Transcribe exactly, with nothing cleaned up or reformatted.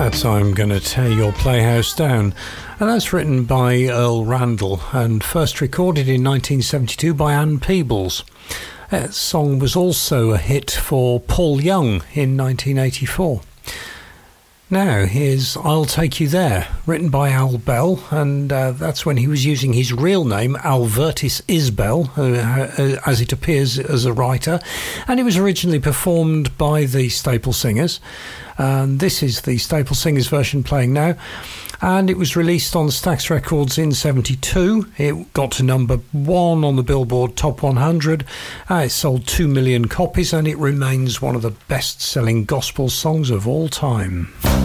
That's I'm Gonna Tear Your Playhouse Down, and that's written by Earl Randall and first recorded in nineteen seventy-two by Ann Peebles. That song was also a hit for Paul Young in nineteen eighty-four. Now, here's I'll Take You There, written by Al Bell, and uh, that's when he was using his real name, Alvertis Isbell, uh, as it appears as a writer, and it was originally performed by the Staple Singers, and this is the Staple Singers version playing now, and it was released on Stax Records in seventy-two. It got to number one on the Billboard Top one hundred. Uh, it sold two million copies, and it remains one of the best-selling gospel songs of all time.